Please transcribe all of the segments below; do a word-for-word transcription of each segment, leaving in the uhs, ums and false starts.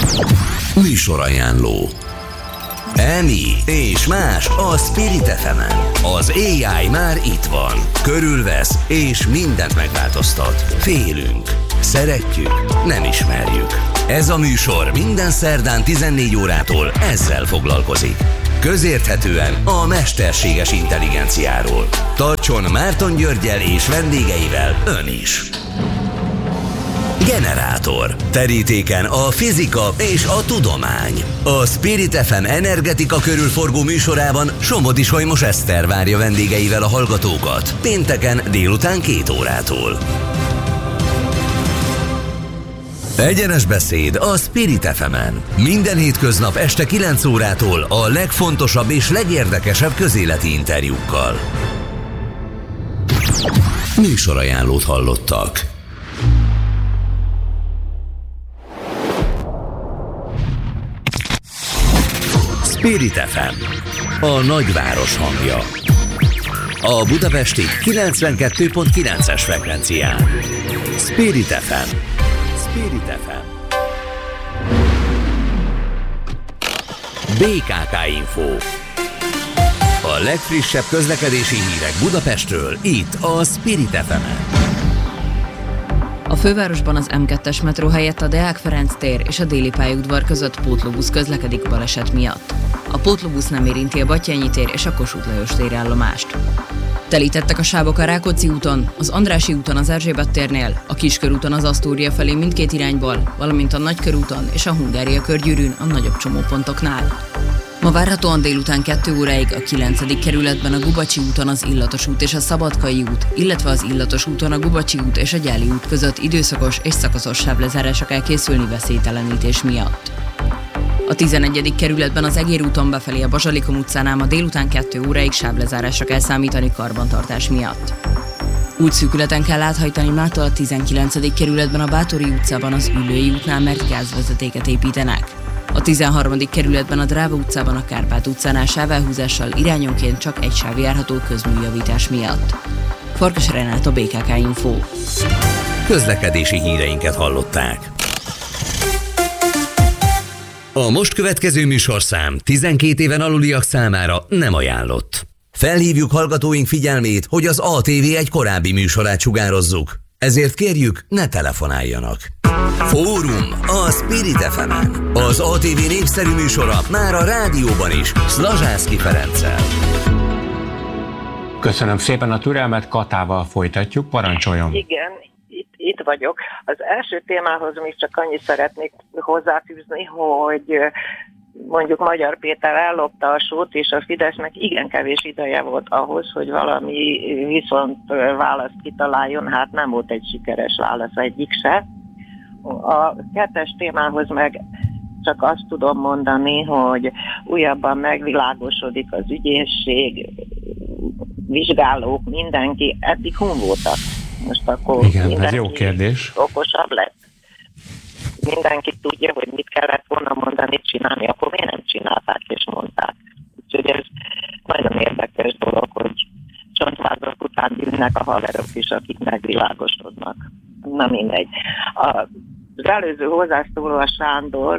Műsorajánló. Emi és más a Spirit ef emen. Az á i már itt van. Körülvesz és mindent megváltoztat. Félünk. Szeretjük. Nem ismerjük. Ez a műsor minden szerdán tizennégy órától ezzel foglalkozik. Közérthetően a mesterséges intelligenciáról. Tartson Márton Györggyel és vendégeivel ön is. Generátor. Terítéken a fizika és a tudomány. A Spirit ef em energetika körülforgó műsorában Somodi Solymos Eszter várja vendégeivel a hallgatókat. Pénteken délután két órától. Egyenes beszéd a Spirit ef emen. Minden hétköznap este kilenc órától a legfontosabb és legérdekesebb közéleti interjúkkal. Műsorajánlót hallottak. Spirit ef em, a nagyváros hangja. A budapesti kilencvenkettő pont kilences frekvencián. Spirit ef em. Spirit ef em. bé ká ká Info. A legfrissebb közlekedési hírek Budapestről, itt a Spirit ef emen. A fővárosban az em kettes metró helyett a Deák Ferenc tér és a Déli pályaudvar között pótlóbusz közlekedik baleset miatt. A pótlóbusz nem érinti a Batthyányi tér és a Kossuth Lajos tér állomást. Telítettek a sávok a Rákóczi úton, az Andrássy úton az Erzsébet térnél, a Kiskörúton az Asztória felé mindkét irányból, valamint a Nagykörúton és a Hungária körgyűrűn a nagyobb csomópontoknál. Ma várhatóan délután kettő óráig a kilencedik kerületben a Gubacsi úton az Illatos út és a Szabadkai út, illetve az Illatos úton a Gubacsi út és a Gyáli út között időszakos és szakaszos sávlezárásra kell készülni veszélytelenítés miatt. A tizenegyedik kerületben az Egér úton befelé a Bazsalikom utcánál ma délután kettő óráig sávlezárásra kell számítani karbantartás miatt. Útszűkületen kell áthajtani mától a tizenkilencedik kerületben a Bátori utcában az Üllői útnál, mert gázvezetéket építenek. A tizenharmadik kerületben a Dráva utcában a Kárpát utcánál sávelhúzással irányonként csak egy sáv járható közműjavítás miatt. Farkas Renát, a bé ká ká Info. Közlekedési híreinket hallották. A most következő műsorszám tizenkét éven aluliak számára nem ajánlott. Felhívjuk hallgatóink figyelmét, hogy az á té vé egy korábbi műsorát sugározzuk. Ezért kérjük, ne telefonáljanak. Fórum a Spirit ef emen. Az á té vé népszerű műsora már a rádióban is, Szlazsászky Ferenccel. Köszönöm szépen a türelmet, Katával folytatjuk, parancsoljon. Igen, itt, itt vagyok. Az első témához még csak annyit szeretnék hozzáfűzni, hogy mondjuk Magyar Péter ellopta a sót, és a Fidesznek igen kevés ideje volt ahhoz, hogy valami viszont választ kitaláljon, hát nem volt egy sikeres válasz egyik se. A kettes témához meg csak azt tudom mondani, hogy újabban megvilágosodik az ügyészség, vizsgálók, mindenki, eddig hun voltak. Most akkor igen, ez jó kérdés. Okosabb lett. Mindenki tudja, hogy mit kellett volna mondani, csinálni, akkor miért nem csinálták és mondták. Úgyhogy ez nagyon érdekes dolog, hogy csontvázak után ülnek a haverok is, akik megvilágosodnak. Na mindegy. A Az előző hozzászóló, a Sándor,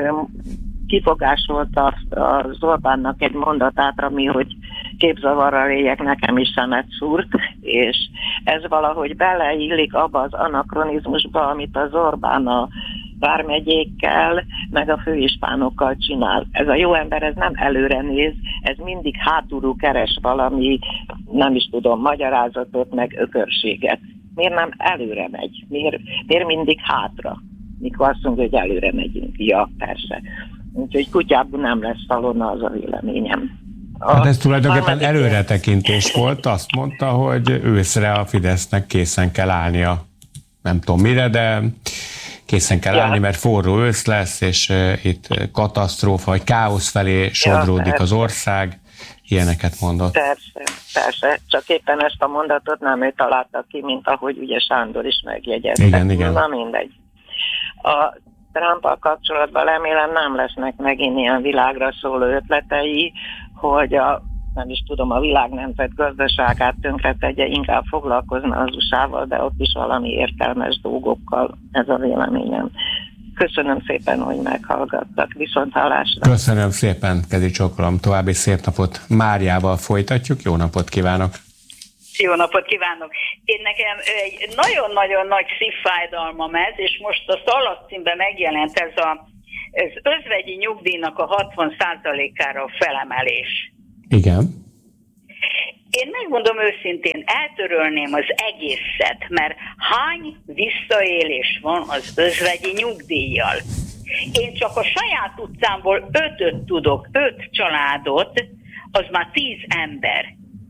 kifogásolta az Orbánnak egy mondatát, ami, hogy képzavarral éljek, nekem is szemet szúrt, és ez valahogy beleillik abba az anakronizmusba, amit az Orbán a vármegyékkel, meg a főispánokkal csinál. Ez a jó ember, ez nem előre néz, ez mindig hátulról keres valami, nem is tudom, magyarázatot, meg ökörséget. Miért nem előre megy? Miért, miért mindig hátra? Mikor azt mondja, hogy előre megyünk. Ja, persze. Úgyhogy kutyából nem lesz szalonna, az a véleményem. A hát ez tulajdonképpen előretekintés volt. Azt mondta, hogy őszre a Fidesznek készen kell állnia. Nem tudom mire, de készen kell ja. állni, mert forró ősz lesz, és uh, itt katasztrófa, vagy káosz felé sodródik ja, az ország. Ilyeneket mondott. Persze, persze. Csak éppen ezt a mondatot nem ő találta ki, mint ahogy ugye Sándor is megjegyezte. Igen, igen. Na mindegy. A Trumpal kapcsolatban remélem nem lesznek megint ilyen világra szóló ötletei, hogy a, nem is tudom, a világ nemzet gazdaságát tönkretegye, inkább foglalkozna az u es á-val, de ott is valami értelmes dolgokkal, ez a véleményem. Köszönöm szépen, hogy meghallgattak. Viszont hallásra. Köszönöm szépen, kezi csókolom. További szép napot. Máriával folytatjuk. Jó napot kívánok! Jó napot kívánok! Én nekem egy nagyon-nagyon nagy szívfájdalmam ez, és most a Szalagcímben megjelent ez a ez özvegyi nyugdíjnak a hatvan százalékára a felemelés. Igen. Én megmondom őszintén, eltörölném az egészet, mert hány visszaélés van az özvegyi nyugdíjjal? Én csak a saját utcámból ötöt tudok, öt családot, az már tíz ember.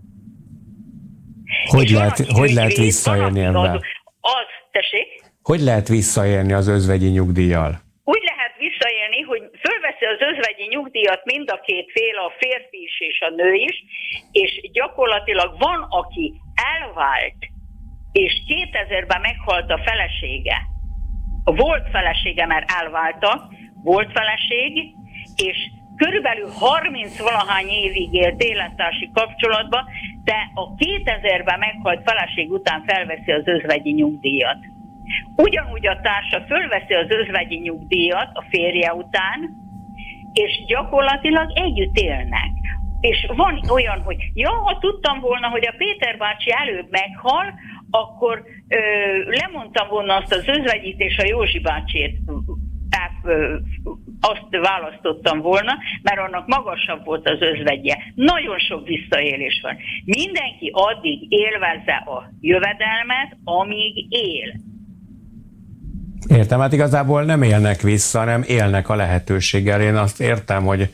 Hogy lehet, hogy lehet visszaélni ebben? Az, tessék? Hogy lehet visszaélni az özvegyi nyugdíjjal? Úgy lehet visszaélni, hogy fölveszi az özvegyi nyugdíjat mind a két fél, a férfi is és a nő is, és gyakorlatilag van, aki elvált, és kétezerben meghalt a felesége. Volt felesége, mert elváltak, volt feleség, és körülbelül harminc-valahány évig élt élettársi kapcsolatban, de a kétezerben meghalt feleség után felveszi az özvegyi nyugdíjat. Ugyanúgy a társa fölveszi az özvegyi nyugdíjat a férje után, és gyakorlatilag együtt élnek. És van olyan, hogy ja, ha tudtam volna, hogy a Péter bácsi előbb meghal, akkor ö, lemondtam volna azt az özvegyit, és a Józsi bácsét ö, azt választottam volna, mert annak magasabb volt az özvegye. Nagyon sok visszaélés van. Mindenki addig élvezze a jövedelmet, amíg él. Értem, hát igazából nem élnek vissza, hanem élnek a lehetőséggel. Én azt értem, hogy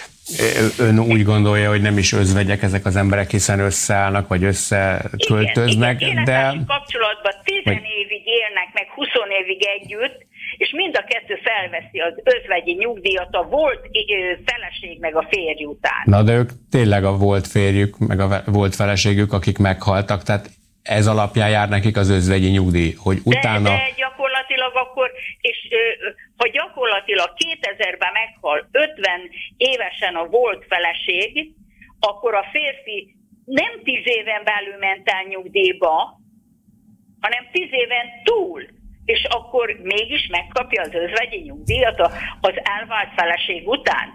ön úgy gondolja, hogy nem is özvegyek ezek az emberek, hiszen összeállnak, vagy összeköltöznek, igen, igen, de... kapcsolatban tizen évig élnek, meg húsz évig együtt, és mind a kettő felveszi az özvegyi nyugdíjat a volt feleség meg a férj után. Na, de ők tényleg a volt férjük, meg a volt feleségük, akik meghaltak, tehát ez alapján jár nekik az özvegyi nyugdíj, hogy utána... De, de gyakorlatilag akkor, és ha gyakorlatilag kétezerben meghal ötven évesen a volt feleség, akkor a férfi nem tíz éven belül ment el nyugdíjba, hanem tíz éven túl, és akkor mégis megkapja az özvegyi nyugdíjat az elvált feleség után.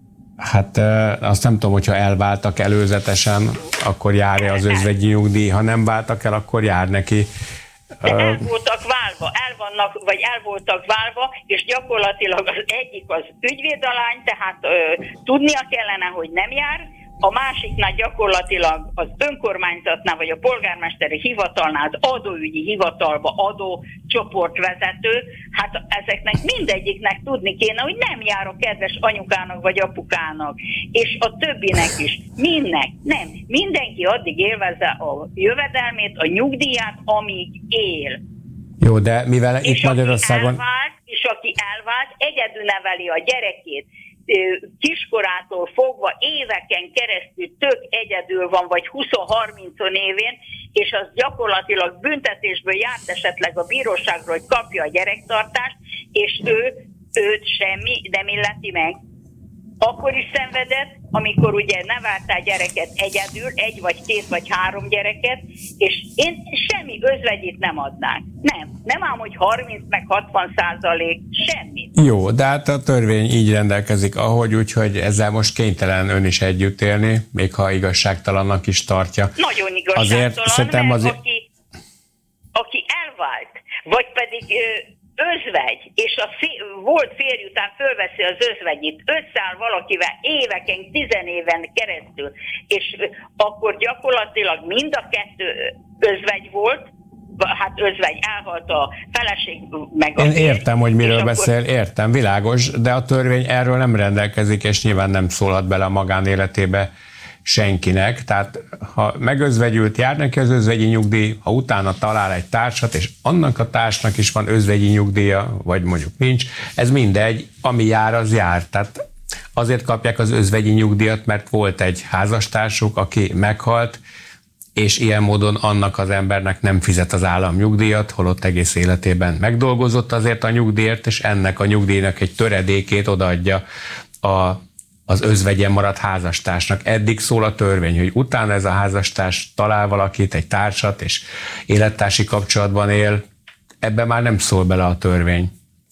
Hát azt nem tudom, hogyha elváltak előzetesen, akkor jár-e az özvegyi nyugdíj, ha nem váltak el, akkor jár neki. De el voltak válva, el vannak, vagy el voltak válva, és gyakorlatilag az egyik az ügyvédalány, tehát ö, tudnia kellene, hogy nem jár, a másiknál gyakorlatilag az önkormányzatnál, vagy a polgármesteri hivatalnál, az adóügyi hivatalba adó csoportvezető, hát ezeknek mindegyiknek tudni kéne, hogy nem jár a kedves anyukának vagy apukának, és a többinek is. Mindnek, nem. Mindenki addig élvezze a jövedelmét, a nyugdíját, amíg él. Jó, de mivel és itt Magyarországon... Elvált, és aki elvált, egyedül neveli a gyerekét, kiskorától fogva éveken keresztül tök egyedül van, vagy húsz-harminc évén, és az gyakorlatilag büntetésből járt esetleg a bíróságról, hogy kapja a gyerektartást, és ő, őt semmi nem illeti meg. Akkor is szenvedett, amikor ugye neveltál gyereket egyedül, egy vagy két vagy három gyereket, és én semmi özvegyit nem adnánk. Nem. Nem ám, hogy harminc meg hatvan százalék, semmit. Jó, de hát a törvény így rendelkezik, ahogy, úgyhogy ezzel most kénytelen ön is együtt élni, még ha igazságtalannak is tartja. Nagyon igazságtalan, azért, szerintem mert azért... aki, aki elvált, vagy pedig... özvegy, és a fi- volt férj után fölveszi az özvegyit, összeáll valakivel éveken, tizenéven keresztül, és akkor gyakorlatilag mind a kettő özvegy volt, hát özvegy, elhalt a feleség meg a Én férj, értem, hogy miről beszél, akkor... értem, világos, de a törvény erről nem rendelkezik, és nyilván nem szólhat bele a magánéletébe senkinek, tehát ha megözvegyült, jár neki az özvegyi nyugdíj, ha utána talál egy társat, és annak a társnak is van özvegyi nyugdíja, vagy mondjuk nincs, ez mindegy, ami jár, az jár. Tehát azért kapják az özvegyi nyugdíjat, mert volt egy házastársuk, aki meghalt, és ilyen módon annak az embernek nem fizet az állam nyugdíjat, holott egész életében megdolgozott azért a nyugdíjért, és ennek a nyugdíjnak egy töredékét odaadja a az özvegyen maradt házastársnak. Eddig szól a törvény, hogy utána ez a házastárs talál valakit, egy társat, és élettársi kapcsolatban él, ebben már nem szól bele a törvény.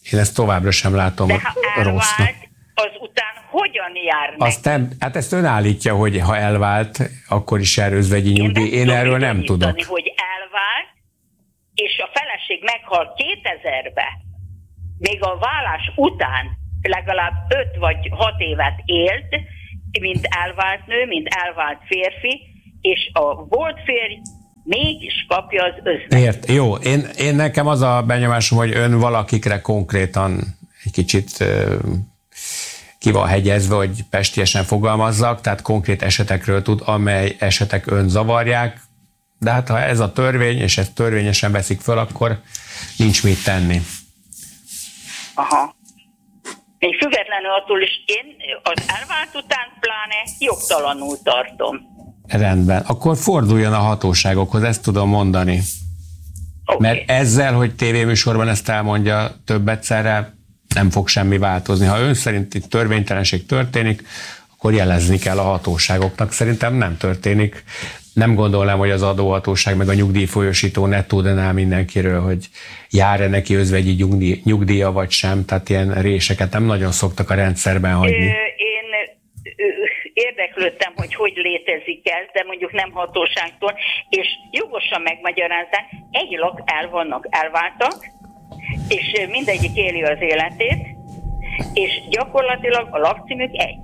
Én ezt továbbra sem látom de ha elvált, rossznak. azután hogyan jár neki? Azt nem, hát ezt ön állítja, hogy ha elvált, akkor is jár özvegyi nyugdíj. Én, Én erről nem tudok. Hogy elvált, és a feleség meghal kétezerbe, még a vállás után legalább öt vagy hat évet élt, mint elvált nő, mint elvált férfi, és a volt férj mégis kapja az özvegy. Ért, jó, én, én nekem az a benyomásom, hogy ön valakikre konkrétan egy kicsit uh, ki van hegyezve, hogy pestiesen fogalmazzak, tehát konkrét esetekről tud, amely esetek ön zavarják, de hát ha ez a törvény, és ezt törvényesen veszik föl, akkor nincs mit tenni. Aha. Még függetlenül attól is én az elvált után pláne jogtalanul tartom. Rendben. Akkor forduljon a hatóságokhoz, ezt tudom mondani. Okay. Mert ezzel, hogy tévéműsorban ezt elmondja több egyszerre, nem fog semmi változni. Ha ön szerint itt törvénytelenség történik, akkor jelezni kell a hatóságoknak. Szerintem nem történik. Nem gondolnám, hogy az adóhatóság meg a nyugdíjfolyósító ne tudná mindenkiről, hogy jár-e neki özvegyi nyugdíj, nyugdíja vagy sem. Tehát ilyen réseket nem nagyon szoktak a rendszerben hagyni. Én érdeklődtem, hogy hogy létezik ez, de mondjuk nem hatóságtól, és jogosan megmagyarázzák, egy lak el vannak, elváltak, és mindegyik éli az életét, és gyakorlatilag a lakcímük egy.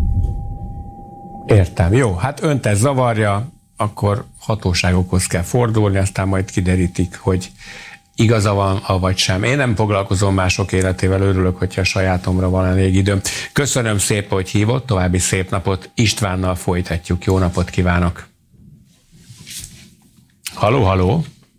Értem. Jó, hát önt ez zavarja, akkor hatóságokhoz kell fordulni, aztán majd kiderítik, hogy igaza van, avagy sem. Én nem foglalkozom mások életével, örülök, hogyha a sajátomra van elég időm. Köszönöm szépen, hogy hívott, további szép napot. Istvánnal folytatjuk. Jó napot kívánok! Haló, haló!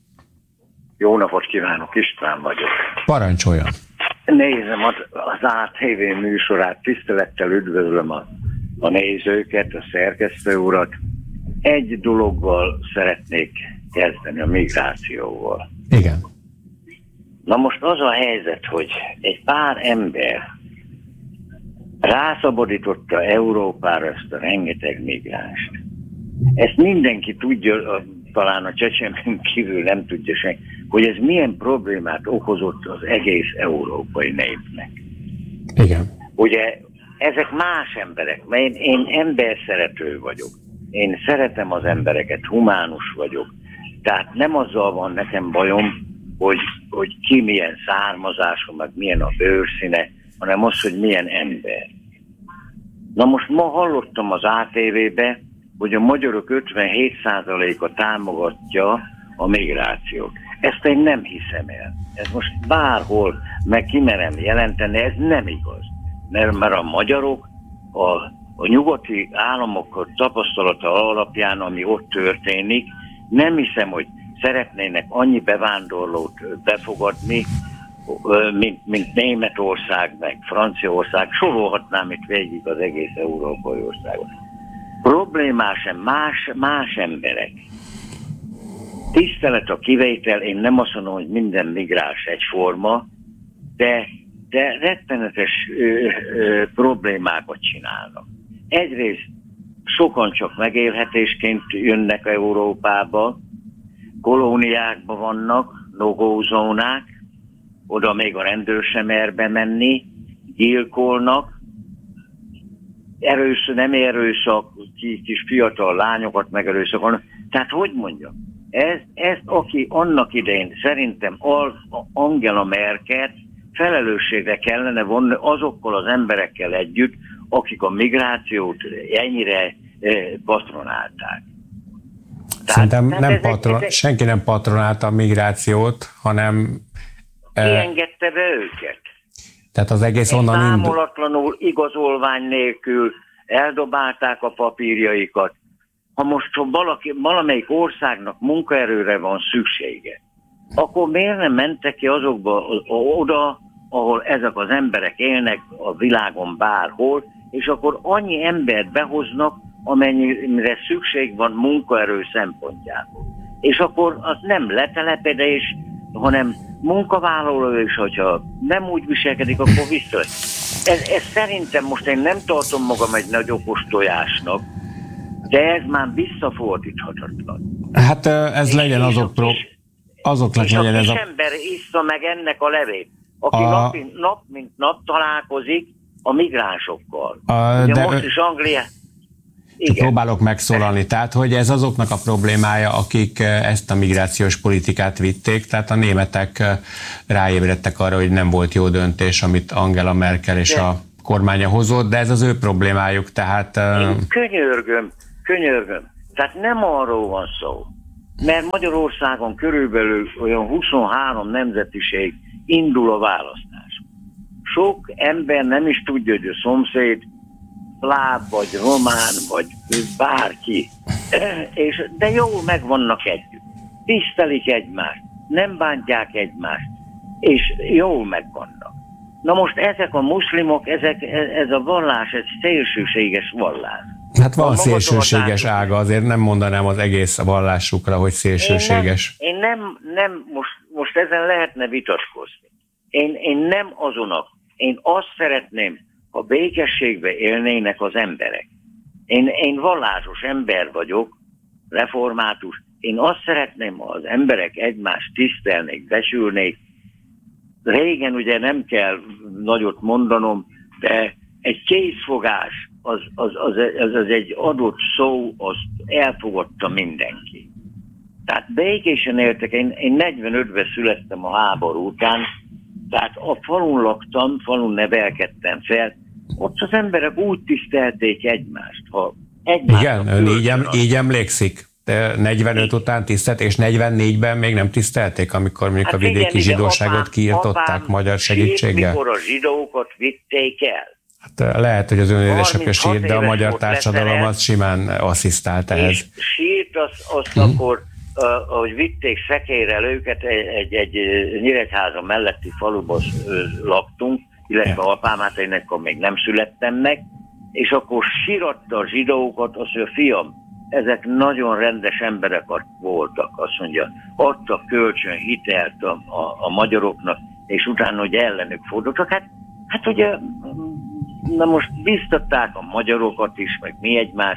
Jó napot kívánok, István vagyok. Parancsoljon! Nézem az, az á té vé műsorát, tisztelettel üdvözlöm a, a nézőket, a szerkesztő urat. Egy dologgal szeretnék kezdeni, a migrációval. Igen. Na most az a helyzet, hogy egy pár ember rászabadította Európára ezt a rengeteg migránst. Ezt mindenki tudja, talán a csecsemőn kívül nem tudja senki, hogy ez milyen problémát okozott az egész európai népnek. Igen. Ugye ezek más emberek, mert én, én emberszerető vagyok. Én szeretem az embereket, humánus vagyok. Tehát nem azzal van nekem bajom, hogy, hogy ki milyen származású, meg milyen a bőrszíne, hanem az, hogy milyen ember. Na most ma hallottam az á té vé-be, hogy a magyarok ötvenhét százaléka támogatja a migrációt. Ezt én nem hiszem el. Ez most bárhol meg kimerem jelenteni, ez nem igaz. Mert, mert a magyarok a, a nyugati államok tapasztalata alapján, ami ott történik, nem hiszem, hogy szeretnének annyi bevándorlót befogadni, mint, mint Németország, meg Franciaország, sorolhatnám itt végig az egész európai országot. Problémás más, más emberek. Tisztelet a kivétel, én nem azt mondom, hogy minden migráns egyforma, de, de rettenetes ö, ö, problémákat csinálnak. Egyrészt sokan csak megélhetésként jönnek Európába, kolóniákban vannak, no-go zónák, oda még a rendőr sem mer bemenni, gyilkolnak, erőszak, nem erőszak, kis fiatal lányokat megerőszakolnak. Tehát hogy mondjam, ez, ezt aki annak idején szerintem Angela Merkel felelősségre kellene vonni azokkal az emberekkel együtt, akik a migrációt ennyire patronálták. Szerintem nem ezek, patron, ezek, senki nem patronálta a migrációt, hanem... Kiengedte be őket. Tehát az egész onnan indul. Számolatlanul, igazolvány nélkül eldobálták a papírjaikat. Ha most valaki, valamelyik országnak munkaerőre van szüksége, akkor miért nem mentek ki azokba oda, ahol ezek az emberek élnek a világon bárhol, és akkor annyi embert behoznak, amennyire szükség van munkaerő szempontjából. És akkor az nem letelepedés, hanem munkavállaló, és hogyha nem úgy viselkedik, akkor vissza. Ez, ez szerintem most én nem tartom magam egy nagy okos tojásnak, de ez már visszafordíthatatlan. Hát ez és legyen azokról, azoknak és legyen ez a... És a kis ember issza meg ennek a levét. aki a... nap, nap mint nap találkozik a migránsokkal. A, Ugye de most ö... is Anglia... Csak próbálok megszólalni. Tehát, hogy ez azoknak a problémája, akik ezt a migrációs politikát vitték, tehát a németek ráébredtek arra, hogy nem volt jó döntés, amit Angela Merkel és de. a kormánya hozott, de ez az ő problémájuk, tehát... Én könyörgöm, könyörgöm. Tehát nem arról van szó, mert Magyarországon körülbelül olyan huszonhárom nemzetiség indul a választás. Sok ember nem is tudja, hogy a szomszéd szláv, vagy román, vagy bárki. És, de jól megvannak együtt. Tisztelik egymást, nem bántják egymást, és jól megvannak. Na most ezek a muszlimok, ezek, ez a vallás, ez szélsőséges vallás. Hát van szélsőséges ága, azért nem mondanám az egész vallásukra, hogy szélsőséges. Én nem, én nem, nem most, most ezen lehetne vitatkozni. Én, én nem azonak. Én azt szeretném, ha békességbe élnének az emberek. Én, én vallásos ember vagyok, református. Én azt szeretném, ha az emberek egymást tisztelnék, becsülnék. Régen ugye nem kell nagyot mondanom, de egy kézfogás, az, az, az, az, az egy adott szó, azt elfogadta mindenki. Tehát békésen éltek. Én, én negyvenötben születtem a háború után, tehát a falun laktam, falun nevelkedtem fel, ott az emberek úgy tisztelték egymást. Ha egymást igen, ön így, em, így emlékszik? De negyvenöt után tisztelt, és negyvennégyben még nem tisztelték, amikor mondjuk hát a vidéki igen, zsidóságot kiirtották magyar segítséggel? Mikor a zsidókat vitték el? Hát lehet, hogy az ön édesapja sírt, de a magyar társadalom az simán asszisztált ehhez. És sírt azt, azt hmm. akkor, uh, ahogy vitték szekérrel őket, egy, egy, egy Nyíregyháza melletti faluban uh, laktunk, illetve ja. apámát, én akkor még nem születtem meg, és akkor síratta a zsidókat, azt mondja, fiam, ezek nagyon rendes emberek voltak, azt mondja, adtak kölcsön hitelt a, a, a magyaroknak, és utána, hogy ellenük fordultak. Hát, hát ugye, na most biztatták a magyarokat is, meg mi egymást.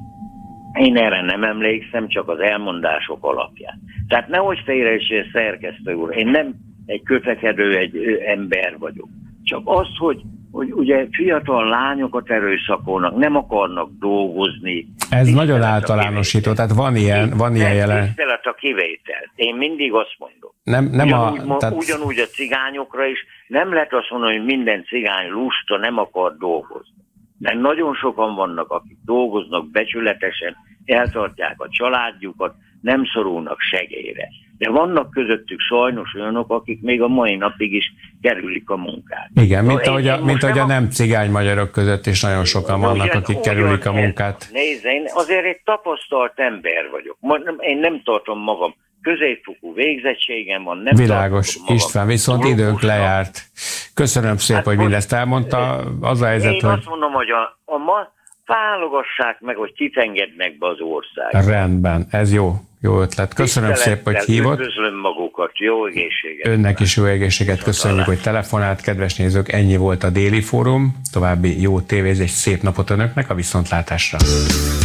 Én erre nem emlékszem, csak az elmondások alapján. Tehát nehogy félre is szerkesztő úr, én nem egy kötekedő egy ember vagyok. Csak az, hogy, hogy ugye fiatal lányokat erőszakolnak, nem akarnak dolgozni. Ez nagyon általánosító, tehát van ilyen, van ilyen jelen. Tisztelet a kivétel. Én mindig azt mondom. Nem, nem ugyanúgy, a, tehát... ugyanúgy a cigányokra is nem lehet azt mondani, hogy minden cigány lusta, nem akar dolgozni. Mert nagyon sokan vannak, akik dolgoznak becsületesen, eltartják a családjukat, nem szorulnak segélyre. De vannak közöttük sajnos olyanok, akik még a mai napig is kerülik a munkát. Igen, mint ahogy a, mint ahogy a nem cigány magyarok között is nagyon sokan vannak, ugyan, akik kerülik a munkát. Nézd, én azért egy tapasztalt ember vagyok. Én nem tartom magam. Középfokú végzettségem van. Nem világos, István, viszont időnk lejárt. Köszönöm szépen, hát, hogy mindezt elmondta. Az a helyzet, én hogy... azt mondom, hogy a, a ma válogassák meg, hogy kit engednek be az ország. Rendben, ez jó. Jó ötlet. Köszönöm szépen, hogy hívott. Üdvözlöm magukat, jó egészséget. Önnek is jó egészséget köszönjük, hogy telefonált. Kedves nézők, ennyi volt a Déli Fórum. További jó tévézés, szép napot önöknek, a viszontlátásra.